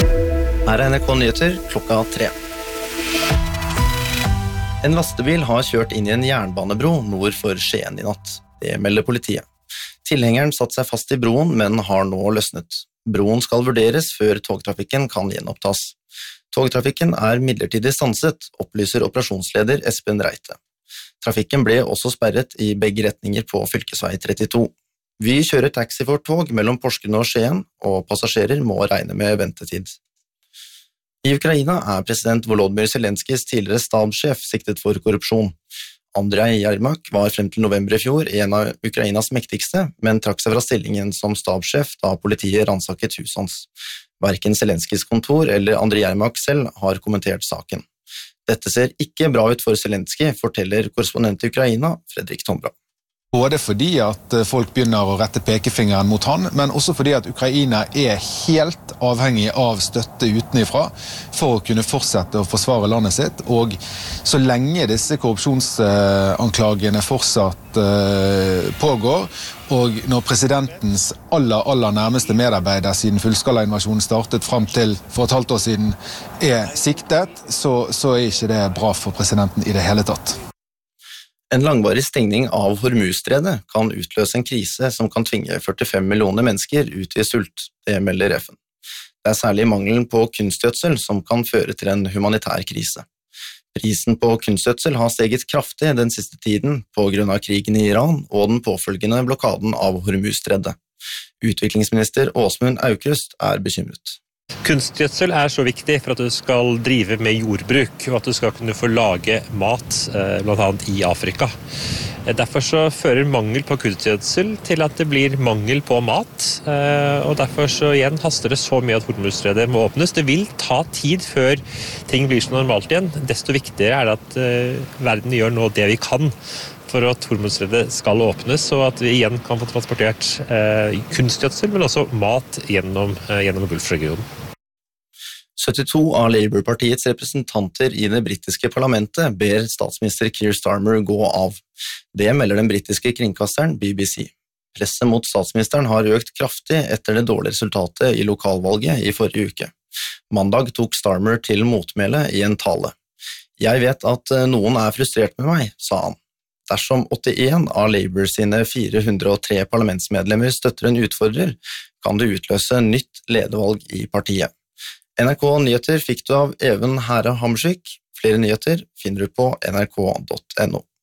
Her NRK Nyheter, klokka 3. En lastebil har kjørt inn i en jernbanebro nord for Skien i natt. Det melder politiet. Tilhengeren satt seg fast i broen, men har nå løsnet. Broen skal vurderes før togtrafikken kan gjenopptas. Togtrafikken er midlertidig stanset, opplyser operasjonsleder Espen Reite. Trafikken ble også sperret i begge retninger på fylkesvei 32. Vi kjører taxi for tog mellom Porsgrunn og Skien, og passasjerer må regne med ventetid. I Ukraina er president Volodymyr Zelenskijs tidligere stabssjef siktet for korrupsjon. Andrei Jermak var frem til november i fjor en av Ukrainas mektigste, men trakk seg fra stillingen som stabssjef da politiet ransaket huset hans. Hverken Zelenskijs kontor eller Andrei Jermak selv har kommentert saken. Dette ser ikke bra ut for Zelenskij, forteller korrespondent i Ukraina, Fredrik Tombra. Både fordi at folk begynner å rette pekefingeren mot han, men også fordi at Ukraina er helt avhengig av støtte utenifra for å kunne fortsette å forsvare landet sitt, og så lenge disse korrupsjonsanklagene fortsatt pågår, og når presidentens aller nærmeste medarbeider siden fullskalainvasjonen startet frem til for et halvt år siden er siktet, så er ikke det bra for presidenten i det hele tatt. En langvarig stengning av Hormuzstredet kan utløse en krise som kan tvinge 45 millioner mennesker ut i sult, det melder FN. Det er særlig mangelen på kunstgjødsel som kan føre til en humanitær krise. Prisen på kunstgjødsel har steget kraftig den siste tiden på grunn av krigen i Iran og den påfølgende blokaden av Hormuzstredet. Utviklingsminister Åsmund Aukrust er bekymret. Kunstgjødsel er så viktig for at du skal drive med jordbruk, og at du skal kunne få lage mat, blant annet i Afrika. Derfor så fører mangel på kunstgjødsel til at det blir mangel på mat, og derfor så igjen haster det så mye at Hormuzstredet må åpnes. Det vil ta tid før ting blir så normalt igjen. Desto viktigere er det at verden gjør nå det vi kan for at Hormuzstredet skal åpnes, og at vi igjen kan få transportert kunstgjødsel, men også mat gjennom Gulfregionen. 72 av Labour-partiets representanter i det britiske parlamentet ber statsminister Keir Starmer gå av. Det melder den britiske kringkasteren BBC. Presset mot statsministeren har økt kraftig etter det dårlige resultatet i lokalvalget i forrige uke. Mandag tok Starmer til motmæle i en tale. «Jeg vet at noen er frustrert med meg», sa han. Dersom 81 av Labour sine 403 parlamentsmedlemmer støtter en utfordrer, kan det utløse nytt ledervalg i partiet. NRK Nyheter fikk du av Even Herre Hamskyk. Flere nyheter finner du på nrk.no.